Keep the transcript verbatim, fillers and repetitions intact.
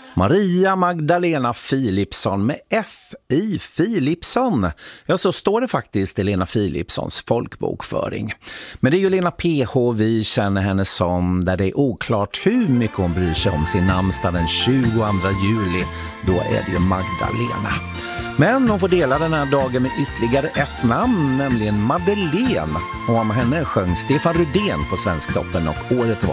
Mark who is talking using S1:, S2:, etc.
S1: Maria Magdalena Philipsson med F i Philipsson. Ja, så står det faktiskt i Lena Philipssons folkbokföring. Men det är ju Lena P H vi känner henne som, där det är oklart hur mycket hon bryr sig om sin namnsdag den tjugoandra juli. Då är det ju Magdalena. Men hon får dela den här dagen med ytterligare ett namn, nämligen Madeleine. Och om henne sjöng Stefan Rydén på Svensktoppen och året var